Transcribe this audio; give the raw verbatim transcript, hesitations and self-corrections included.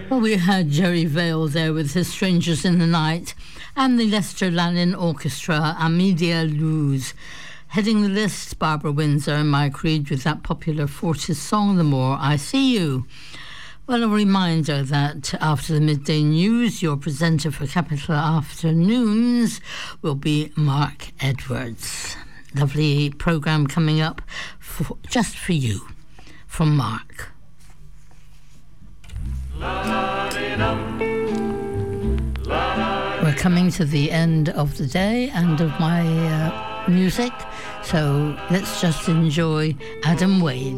Well, we heard Jerry Vale there with his Strangers in the Night and the Lester Lannon Orchestra, A Media Luz. Heading the list, Barbara Windsor and Mike Reid with that popular Fortis song, The More I See You. Well, a reminder that after the midday news, your presenter for Capital Afternoons will be Mark Edwards. Lovely programme coming up for, just for you, from Mark. We're coming to the end of the day and of my uh, music, so let's just enjoy Adam Wade.